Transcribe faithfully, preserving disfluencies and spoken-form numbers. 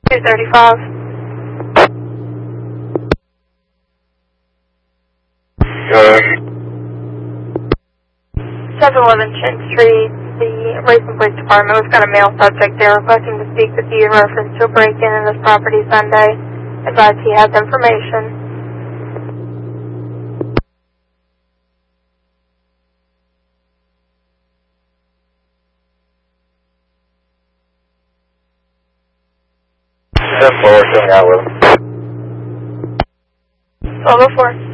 two thirty-five. Uh, seven eleven Chin Street, the Racing Police Department. We've got a male subject there requesting to speak with you in reference to a break-in in this property Sunday. Advised he has information. ten four, coming out with him. twelve oh four.